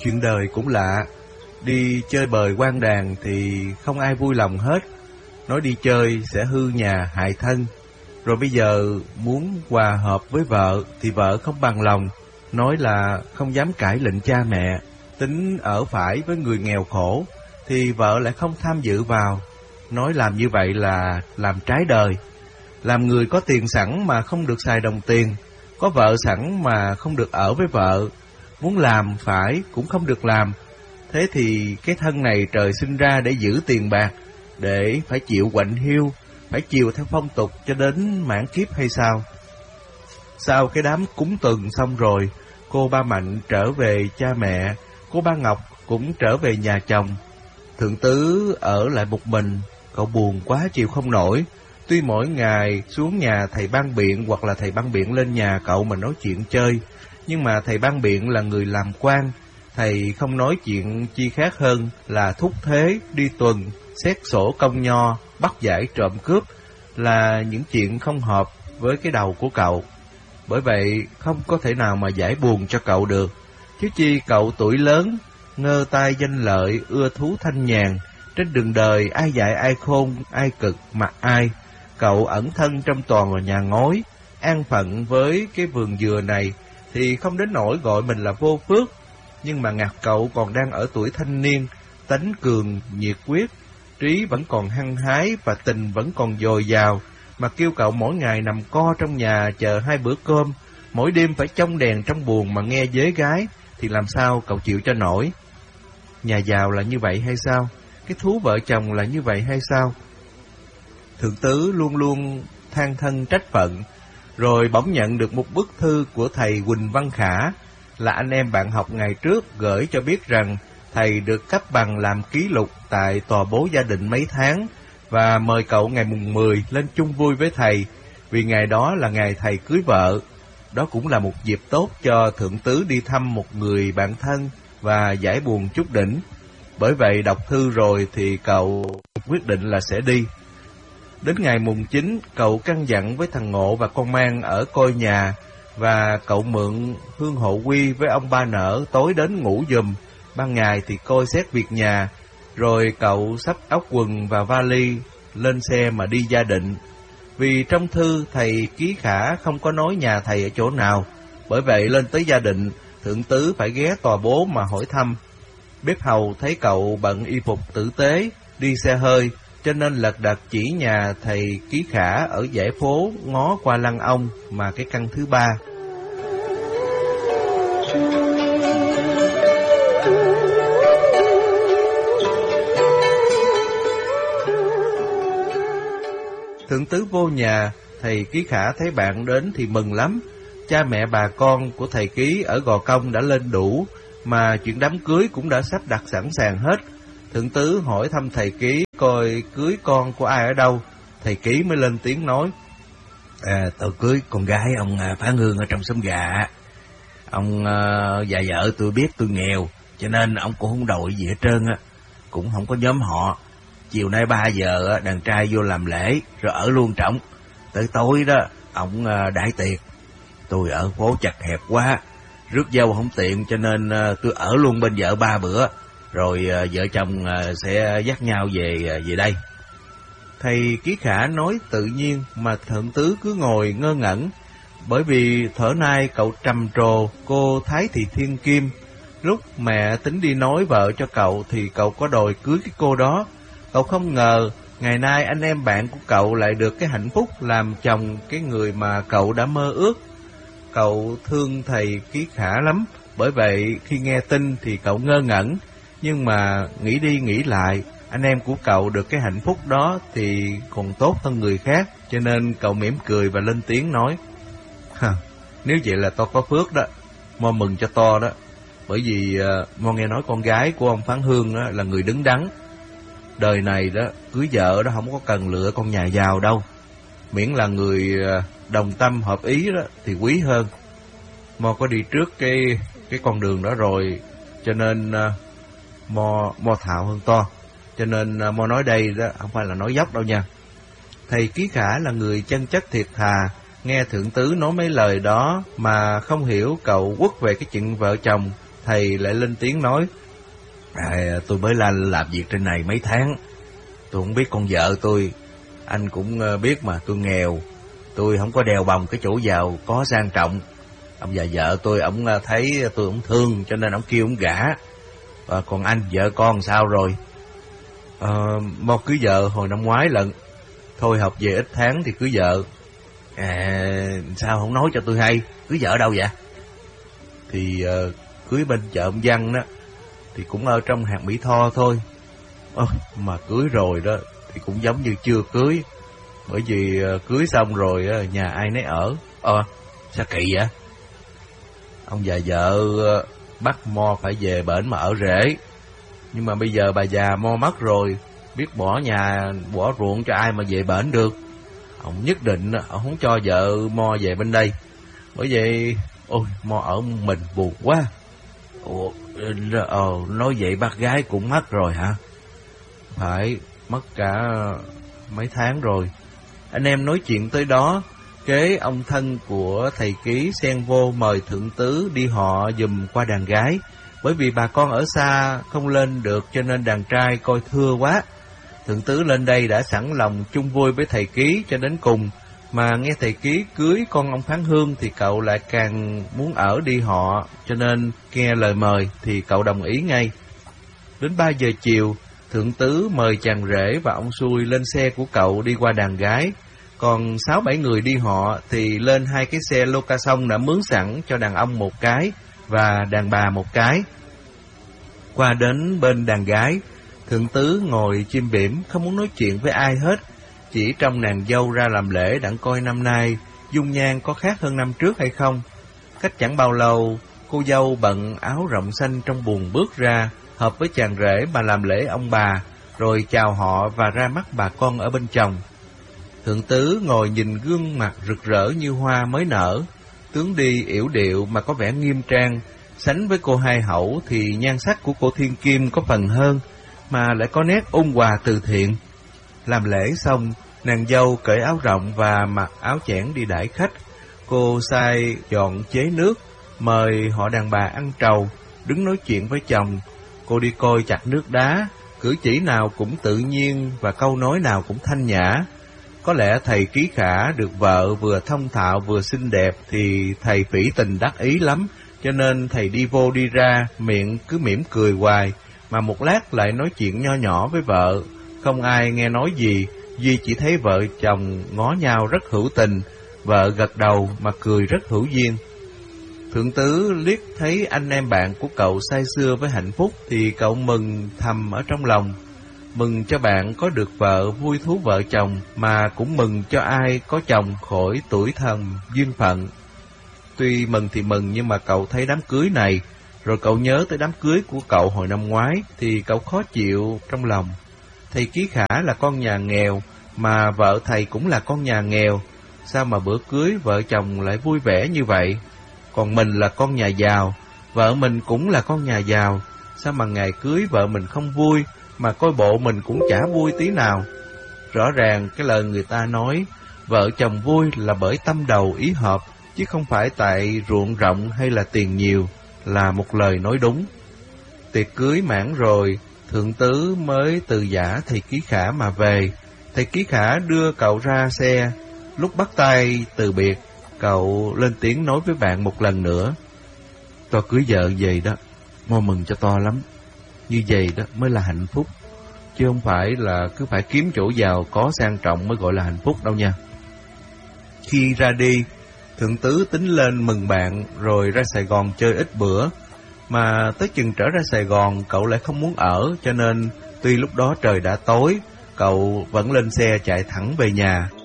Chuyện đời cũng lạ, đi chơi bời quan đàn thì không ai vui lòng hết. Nói đi chơi sẽ hư nhà hại thân. Rồi bây giờ muốn hòa hợp với vợ thì vợ không bằng lòng, nói là không dám cãi lệnh cha mẹ. Tính ở phải với người nghèo khổ thì vợ lại không tham dự vào, nói làm như vậy là làm trái đời. Làm người có tiền sẵn mà không được xài đồng tiền, có vợ sẵn mà không được ở với vợ, muốn làm phải cũng không được làm. Thế thì cái thân này trời sinh ra để giữ tiền bạc, để phải chịu quạnh hiu, phải chiều theo phong tục cho đến mãn kiếp hay sao? Sau cái đám cúng tuần xong rồi, cô Ba Mạnh trở về cha mẹ, cô Ba Ngọc cũng trở về nhà chồng. Thượng Tứ ở lại một mình, cậu buồn quá chịu không nổi. Tuy mỗi ngày xuống nhà thầy Ban Biện hoặc là thầy Ban Biện lên nhà cậu mà nói chuyện chơi, nhưng mà thầy Ban Biện là người làm quan, thầy không nói chuyện chi khác hơn là thúc thế, đi tuần, xét sổ công nho, bắt giải trộm cướp, là những chuyện không hợp với cái đầu của cậu. Bởi vậy không có thể nào mà giải buồn cho cậu được. Chứ chi cậu tuổi lớn, ngơ tai danh lợi, ưa thú thanh nhàn. Trên đường đời ai dạy ai khôn, ai cực mặc ai. Cậu ẩn thân trong toàn là nhà ngói, an phận với cái vườn dừa này thì không đến nỗi gọi mình là vô phước. Nhưng mà ngặt cậu còn đang ở tuổi thanh niên, tánh cường, nhiệt quyết, trí vẫn còn hăng hái và tình vẫn còn dồi dào, mà kêu cậu mỗi ngày nằm co trong nhà chờ 2 bữa cơm, mỗi đêm phải trông đèn trong buồng mà nghe vế gái, thì làm sao cậu chịu cho nổi? Nhà giàu là như vậy hay sao? Cái thú vợ chồng là như vậy hay sao? Thượng Tứ luôn luôn than thân trách phận, rồi bỗng nhận được một bức thư của thầy Huỳnh Văn Khả, là anh em bạn học ngày trước, gửi cho biết rằng thầy được cấp bằng làm ký lục tại tòa bố gia đình mấy tháng, và mời cậu ngày mùng 10 lên chung vui với thầy, vì ngày đó là ngày thầy cưới vợ. Đó cũng là một dịp tốt cho Thượng Tứ đi thăm một người bạn thân và giải buồn chút đỉnh. Bởi vậy đọc thư rồi thì cậu quyết định là sẽ đi. Đến ngày mùng 9, cậu căn dặn với thằng Ngộ và con Mang ở coi nhà, và cậu mượn Hương Hộ Quy với ông Ba Nở tối đến ngủ giùm, ban ngày thì coi xét việc nhà. Rồi cậu xách áo quần và vali lên xe mà đi Gia Định. Vì trong thư thầy Ký Khả không có nói nhà thầy ở chỗ nào, bởi vậy lên tới Gia Định, Thượng Tứ phải ghé tòa bố mà hỏi thăm. Bếp hầu thấy cậu bận y phục tử tế, đi xe hơi, cho nên lật đật chỉ nhà thầy Ký Khả ở dãy phố ngó qua Lăng Ông mà cái căn thứ 3. Thượng Tứ vô nhà, thầy Ký Khả thấy bạn đến thì mừng lắm. Cha mẹ bà con của thầy Ký ở Gò Công đã lên đủ, mà chuyện đám cưới cũng đã sắp đặt sẵn sàng hết. Thượng Tứ hỏi thăm thầy Ký coi cưới con của ai ở đâu. Thầy Ký mới lên tiếng nói: tôi cưới con gái ông Phán Hương ở trong xóm Gà. Ông và vợ tôi biết tôi nghèo, cho nên ông cũng không đòi gì hết trơn á, cũng không có nhóm họ. Chiều nay 3 giờ đàn trai vô làm lễ rồi ở luôn trỏng. Tới tối đó ông đãi tiệc. Tôi ở phố chật hẹp quá, rước dâu không tiện, cho nên tôi ở luôn bên vợ 3 bữa, rồi vợ chồng sẽ dắt nhau về đây. Thầy Ký Khả nói tự nhiên mà Thượng Tứ cứ ngồi ngơ ngẩn, bởi vì thở nay cậu trầm trồ cô Thái Thị Thiên Kim. Lúc mẹ tính đi nói vợ cho cậu thì cậu có đòi cưới cái cô đó. Cậu không ngờ ngày nay anh em bạn của cậu lại được cái hạnh phúc làm chồng cái người mà cậu đã mơ ước. Cậu thương thầy Ký Khả lắm, bởi vậy khi nghe tin thì cậu ngơ ngẩn. Nhưng mà nghĩ đi nghĩ lại, anh em của cậu được cái hạnh phúc đó thì còn tốt hơn người khác, cho nên cậu mỉm cười và lên tiếng nói: Nếu vậy là to có phước đó, mo mừng cho to đó. Bởi vì mo nghe nói con gái của ông Phán Hương đó là người đứng đắn. Đời này đó, cưới vợ đó không có cần lựa con nhà giàu đâu, miễn là người đồng tâm hợp ý đó thì quý hơn. Mo có đi trước cái con đường đó rồi, cho nên mo thạo hơn to. Cho nên mo nói đây đó không phải là nói dốc đâu nha. Thầy Ký Khả là người chân chất thiệt thà, nghe Thượng Tứ nói mấy lời đó mà không hiểu cậu quất về cái chuyện vợ chồng, thầy lại lên tiếng nói: Tôi mới làm việc trên này mấy tháng, tôi không biết con vợ tôi. Anh cũng biết mà, tôi nghèo, tôi không có đèo bồng cái chỗ giàu có sang trọng. Ông già vợ tôi, ổng thấy tôi ổng thương cho nên ổng kêu ổng gả. Còn anh, vợ con sao rồi? Mo cưới vợ hồi năm ngoái lận. Thôi học về ít tháng thì cưới vợ. Sao không nói cho tôi hay? Cưới vợ đâu vậy? Thì cưới bên chợ ông Văn đó, thì cũng ở trong hạt Mỹ Tho thôi. Mà cưới rồi đó thì cũng giống như chưa cưới. Bởi vì cưới xong rồi nhà ai nấy ở. Sao kỳ vậy? Ông già vợ bắt Mo phải về bển mà ở rể. Nhưng mà bây giờ bà già Mo mất rồi, biết bỏ nhà bỏ ruộng cho ai mà về bển được. Ông nhất định ông không cho vợ Mo về bên đây. Bởi vậy Mo ở mình buồn quá. Nói vậy bác gái cũng mất rồi hả? Phải, mất cả mấy tháng rồi. Anh em nói chuyện tới đó, kế ông thân của thầy Ký xen vô mời thượng tứ đi họ giùm qua đàn gái. Bởi vì bà con ở xa không lên được cho nên đàn trai coi thưa quá. Thượng tứ lên đây đã sẵn lòng chung vui với thầy Ký cho đến cùng. Mà nghe thầy Ký cưới con ông Phán Hương thì cậu lại càng muốn ở đi họ, cho nên nghe lời mời thì cậu đồng ý ngay. Đến 3 giờ chiều, thượng tứ mời chàng rể và ông xui lên xe của cậu đi qua đàn gái. Còn 6-7 người đi họ thì lên 2 cái xe location đã mướn sẵn cho đàn ông 1 cái và đàn bà 1 cái. Qua đến bên đàn gái, thượng tứ ngồi chim bỉm không muốn nói chuyện với ai hết. Chỉ trong nàng dâu ra làm lễ đặng coi năm nay dung nhan có khác hơn năm trước hay không. Cách chẳng bao lâu, cô dâu bận áo rộng xanh trong buồng bước ra, hợp với chàng rể mà làm lễ ông bà, rồi chào họ và ra mắt bà con ở bên chồng. Thượng tứ ngồi nhìn gương mặt rực rỡ như hoa mới nở, tướng đi yểu điệu mà có vẻ nghiêm trang. Sánh với cô hai hậu thì nhan sắc của cô thiên kim có phần hơn, mà lại có nét ôn hòa từ thiện. Làm lễ xong, nàng dâu cởi áo rộng và mặc áo chẽn đi đãi khách. Cô sai dọn chế nước, mời họ đàn bà ăn trầu, đứng nói chuyện với chồng. Cô đi coi chặt nước đá, cử chỉ nào cũng tự nhiên và câu nói nào cũng thanh nhã. Có lẽ thầy Ký Khả được vợ vừa thông thạo vừa xinh đẹp thì thầy phỉ tình đắc ý lắm, cho nên thầy đi vô đi ra, miệng cứ mỉm cười hoài, mà một lát lại nói chuyện nho nhỏ với vợ. Không ai nghe nói gì, duy chỉ thấy vợ chồng ngó nhau rất hữu tình, vợ gật đầu mà cười rất hữu duyên. Thượng tứ liếc thấy anh em bạn của cậu say sưa với hạnh phúc thì cậu mừng thầm ở trong lòng. Mừng cho bạn có được vợ vui thú vợ chồng, mà cũng mừng cho ai có chồng khỏi tuổi thầm duyên phận. Tuy mừng thì mừng, nhưng mà cậu thấy đám cưới này, rồi cậu nhớ tới đám cưới của cậu hồi năm ngoái, thì cậu khó chịu trong lòng. Thầy Ký Khả là con nhà nghèo, mà vợ thầy cũng là con nhà nghèo. Sao mà bữa cưới vợ chồng lại vui vẻ như vậy? Còn mình là con nhà giàu, vợ mình cũng là con nhà giàu. Sao mà ngày cưới vợ mình không vui, mà coi bộ mình cũng chả vui tí nào? Rõ ràng cái lời người ta nói, vợ chồng vui là bởi tâm đầu ý hợp, chứ không phải tại ruộng rộng hay là tiền nhiều, là một lời nói đúng. Tiệc cưới mãn rồi, thượng tứ mới từ giã thầy Ký Khả mà về. Thầy Ký Khả đưa cậu ra xe. Lúc bắt tay từ biệt, cậu lên tiếng nói với bạn một lần nữa: "To cưới vợ vậy đó, Mo mừng cho To lắm. Như vậy đó mới là hạnh phúc, chứ không phải là cứ phải kiếm chỗ giàu có sang trọng mới gọi là hạnh phúc đâu nha." Khi ra đi, thượng tứ tính lên mừng bạn rồi ra Sài Gòn chơi ít bữa. Mà tới chừng trở ra Sài Gòn, cậu lại không muốn ở, cho nên tuy lúc đó trời đã tối, cậu vẫn lên xe chạy thẳng về nhà.